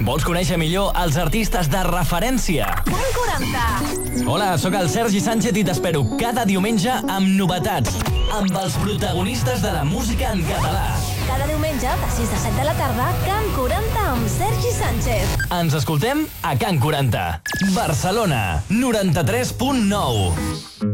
Vols conèixer millor els artistes de referència? Can 40. Hola, sóc el Sergi Sánchez i t'espero cada diumenge amb novetats, amb els protagonistes de la música en català. Cada diumenge, de 6 a 7 de la tarda, Can 40 amb Sergi Sánchez. Ens escoltem a Can 40. Barcelona, 93.9.